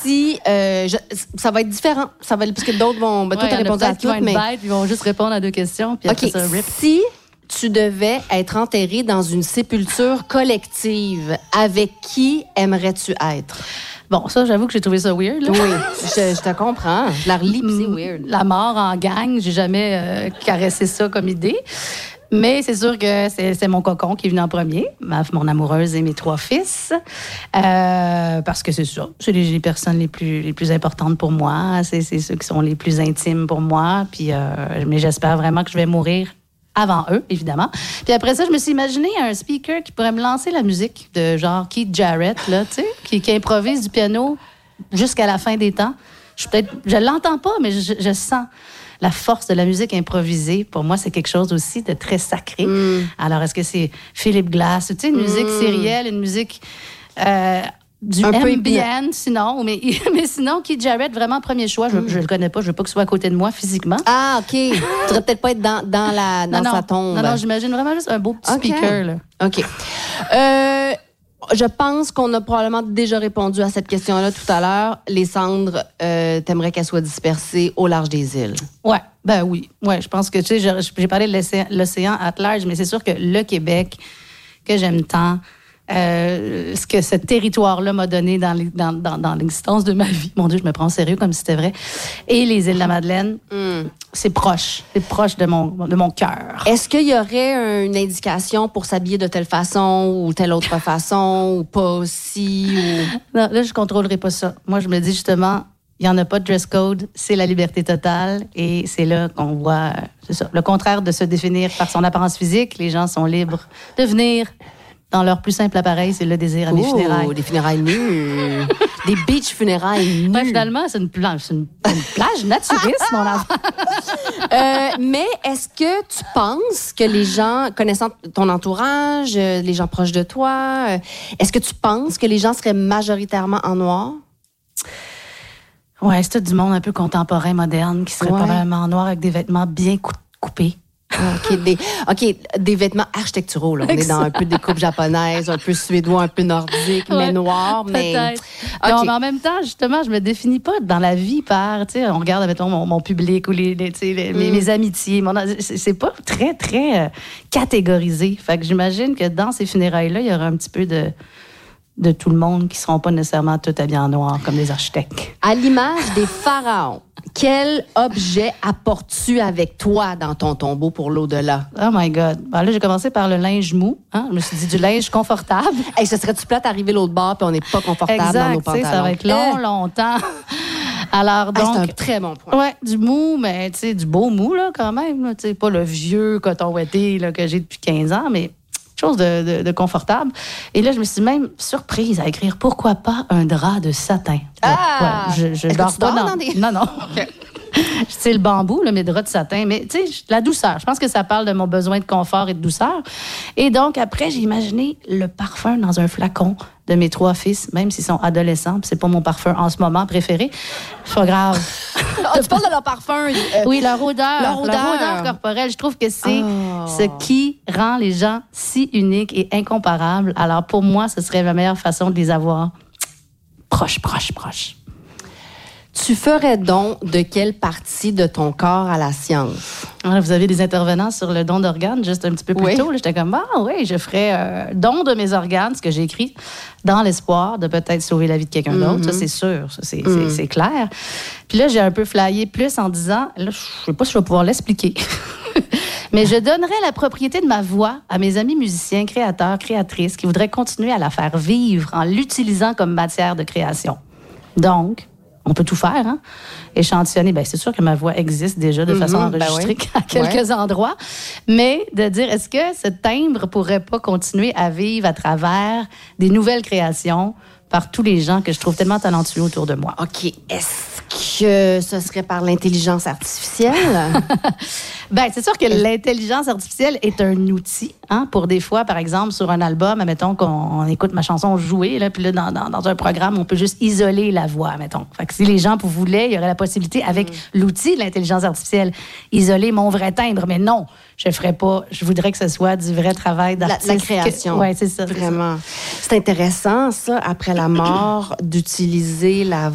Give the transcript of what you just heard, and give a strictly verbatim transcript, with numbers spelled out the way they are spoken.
si euh, je, ça va être différent, ça va parce que d'autres vont. Ben, toi, ouais, t'as répondu à tout, mais bêtes, ils vont juste répondre à deux questions, puis après OK, ça rip. Si tu devais être enterré dans une sépulture collective, avec qui aimerais-tu être? Bon, ça, j'avoue que j'ai trouvé ça weird. Là. Oui, je, je te comprends. Je la relis, puis c'est weird. La mort en gang, j'ai jamais euh, caressé ça comme idée. Mais c'est sûr que c'est, c'est mon cocon qui est venu en premier, ma, mon amoureuse et mes trois fils. Euh, parce que c'est ça, c'est les, les personnes les plus, les plus importantes pour moi. C'est, c'est ceux qui sont les plus intimes pour moi. Puis, euh, mais j'espère vraiment que je vais mourir avant eux, évidemment. Puis après ça, je me suis imaginé un speaker qui pourrait me lancer la musique de genre Keith Jarrett, là, tu sais, qui, qui improvise du piano jusqu'à la fin des temps. Je peut-être, je l'entends pas, mais je, je sens la force de la musique improvisée. Pour moi, c'est quelque chose aussi de très sacré. Mm. Alors, est-ce que c'est Philip Glass, tu sais, une musique mm. sérielle, une musique euh, du un ambient, sinon, mais, mais sinon, Keith Jarrett, vraiment premier choix. Je ne mm. le connais pas, je veux pas qu'il soit à côté de moi physiquement. Ah, OK. Tu devrais peut-être pas être dans, dans, la, dans non, sa non, tombe. Non, non, j'imagine vraiment juste un beau petit okay. speaker. Là. OK. Euh, je pense qu'on a probablement déjà répondu à cette question-là tout à l'heure. Les cendres, euh, t'aimerais qu'elles soient dispersées au large des îles? Ouais, ben oui. Ouais, je pense que, tu sais, j'ai, j'ai parlé de l'océan, l'océan at large, mais c'est sûr que le Québec, que j'aime tant, Euh, ce que ce territoire-là m'a donné dans, les, dans, dans, dans l'existence de ma vie. Mon Dieu, je me prends au sérieux comme si c'était vrai. Et les îles de la Madeleine, mm. c'est proche. C'est proche de mon, de mon cœur. Est-ce qu'il y aurait une indication pour s'habiller de telle façon ou telle autre façon ou pas aussi? Ou... Non, là, je ne contrôlerai pas ça. Moi, je me dis justement, il n'y en a pas de dress code, c'est la liberté totale. Et c'est là qu'on voit, c'est ça, le contraire de se définir par son apparence physique. Les gens sont libres de venir dans leur plus simple appareil, c'est le désir à des oh, funérailles. Des funérailles nues. Des beach funérailles nues. Ben, finalement, c'est une, plage, c'est une, une plage naturiste, mon enfant. euh, mais est-ce que tu penses que les gens, connaissant ton entourage, les gens proches de toi, est-ce que tu penses que les gens seraient majoritairement en noir? Oui, c'est tout du monde un peu contemporain, moderne, qui serait ouais. probablement en noir avec des vêtements bien coupés. OK, des, OK, des vêtements architecturaux. Là. On est dans un peu des coupes japonaises, un peu suédois, un peu nordiques, ouais, mais noirs. Mais... Peut-être. Okay. Non, mais en même temps, justement, je me définis pas dans la vie par, tu sais, on regarde, mettons, mon, mon public ou les, les, les, mm. mes, mes amitiés. Mon, c'est, c'est pas très, très euh, catégorisé. Fait que j'imagine que dans ces funérailles-là, il y aura un petit peu de... de tout le monde qui ne seront pas nécessairement tous habillés en noir, comme des architectes. À l'image des pharaons, quel objet apportes-tu avec toi dans ton tombeau pour l'au-delà? Oh my God. Ben là, j'ai commencé par le linge mou. Hein? Je me suis dit du linge confortable. Hey, ce serait-tu plate d'arriver l'autre bord puis on n'est pas confortable exact, dans nos pantalons? Ça va être long, longtemps. Alors, donc, ah, c'est un très bon point. Ouais, du mou, mais tu sais, du beau mou, là, quand même. Tu sais, pas le vieux coton ouaté là, que j'ai depuis quinze ans, mais chose de, de, de confortable. Et là, je me suis même surprise à écrire « Pourquoi pas un drap de satin? » Ah! Ouais, je, je Est-ce dors que tu pas dors dans... dans des... Non, non. Okay. C'est le bambou, là, mes draps de satin. Mais tu sais, la douceur. Je pense que ça parle de mon besoin de confort et de douceur. Et donc, après, j'ai imaginé le parfum dans un flacon de mes trois fils, même s'ils sont adolescents. Puis c'est pas mon parfum en ce moment préféré. C'est pas grave. oh, tu parles de leur parfum. Euh, oui, leur odeur. Leur odeur. Leur odeur corporelle. Je trouve que c'est oh. ce qui rend les gens si uniques et incomparables. Alors, pour moi, ce serait la meilleure façon de les avoir proches, proches, proches. Tu ferais don de quelle partie de ton corps à la science? Alors, vous avez des intervenants sur le don d'organes juste un petit peu plus oui. tôt. Là, j'étais comme, ah oui, je ferais euh, don de mes organes, ce que j'ai écrit, dans l'espoir de peut-être sauver la vie de quelqu'un mm-hmm. d'autre. Ça, c'est sûr. Ça, c'est, mm. c'est, c'est clair. Puis là, j'ai un peu flyé plus en disant, là, je ne sais pas si je vais pouvoir l'expliquer. Mais je donnerais la propriété de ma voix à mes amis musiciens, créateurs, créatrices qui voudraient continuer à la faire vivre en l'utilisant comme matière de création. Donc... on peut tout faire, hein? Échantillonner. Bien, c'est sûr que ma voix existe déjà de mm-hmm, façon enregistrée ben oui. à quelques ouais. endroits. Mais de dire, est-ce que ce timbre pourrait pas continuer à vivre à travers des nouvelles créations par tous les gens que je trouve tellement talentueux autour de moi? OK. Est-ce que ce serait par l'intelligence artificielle? Bien, c'est sûr que l'intelligence artificielle est un outil, hein, pour des fois, par exemple, sur un album, admettons qu'on on écoute ma chanson jouer, là, puis là, dans, dans, dans un programme, on peut juste isoler la voix, mettons. Fait que si les gens voulaient, il y aurait la possibilité, avec mm. l'outil de l'intelligence artificielle, isoler mon vrai timbre. Mais non, je ne ferais pas. Je voudrais que ce soit du vrai travail d'artiste. La, la création. Oui, c'est ça. Vraiment. C'est, ça. C'est intéressant, ça, après la mort, d'utiliser la